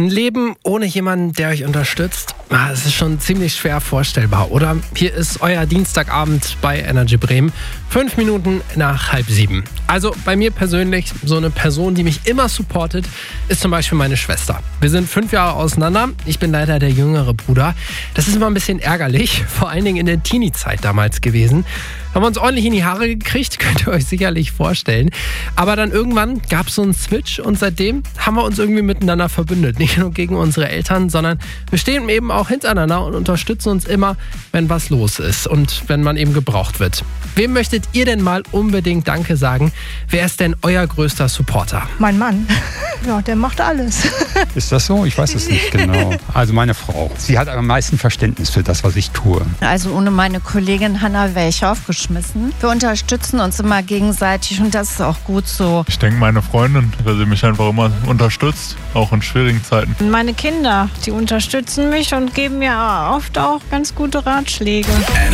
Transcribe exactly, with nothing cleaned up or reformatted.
Ein Leben ohne jemanden, der euch unterstützt, das ist schon ziemlich schwer vorstellbar, oder? Hier ist euer Dienstagabend bei Energy Bremen, fünf Minuten nach halb sieben. Also bei mir persönlich, so eine Person, die mich immer supportet, ist zum Beispiel meine Schwester. Wir sind fünf Jahre auseinander, ich bin leider der jüngere Bruder. Das ist immer ein bisschen ärgerlich, vor allen Dingen in der Teenie-Zeit damals gewesen. Haben wir uns ordentlich in die Haare gekriegt, könnt ihr euch sicherlich vorstellen. Aber dann irgendwann gab es so einen Switch und seitdem haben wir uns irgendwie miteinander verbündet. Nicht nur gegen unsere Eltern, sondern wir stehen eben auch hintereinander und unterstützen uns immer, wenn was los ist und wenn man eben gebraucht wird. Wem möchtet ihr denn mal unbedingt Danke sagen? Wer ist denn euer größter Supporter? Mein Mann. Ja, der macht alles. Ist das so? Ich weiß es nicht genau. Also meine Frau. Sie hat am meisten Verständnis für das, was ich tue. Also ohne meine Kollegin Hanna wäre ich aufgeschmissen. Wir unterstützen uns immer gegenseitig und das ist auch gut so. Ich denke meine Freundin, weil sie mich einfach immer unterstützt, auch in schwierigen Zeiten. Meine Kinder, die unterstützen mich und geben mir oft auch ganz gute Ratschläge.